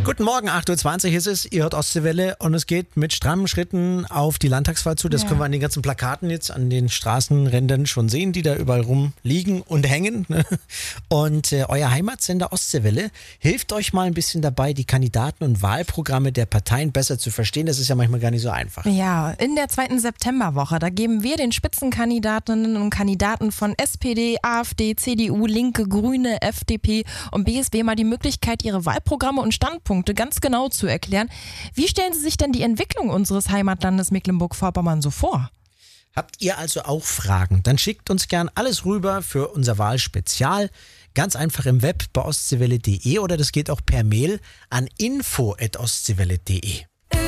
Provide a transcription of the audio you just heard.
Guten Morgen, 8.20 Uhr ist es, ihr hört Ostseewelle und es geht mit strammen Schritten auf die Landtagswahl zu. Das können wir an den ganzen Plakaten jetzt, an den Straßenrändern schon sehen, die da überall rumliegen und hängen. Und euer Heimatsender Ostseewelle hilft euch mal ein bisschen dabei, die Kandidaten und Wahlprogramme der Parteien besser zu verstehen. Das ist ja manchmal gar nicht so einfach. Ja, in der 2. Septemberwoche, da geben wir den Spitzenkandidatinnen und Kandidaten von SPD, AfD, CDU, Linke, Grüne, FDP und BSW mal die Möglichkeit, ihre Wahlprogramme und Standpunkte ganz genau zu erklären. Wie stellen Sie sich denn die Entwicklung unseres Heimatlandes Mecklenburg-Vorpommern so vor? Habt ihr also auch Fragen? Dann schickt uns gern alles rüber für unser Wahlspezial. Ganz einfach im Web bei ostseewelle.de oder das geht auch per Mail an info@ostseewelle.de.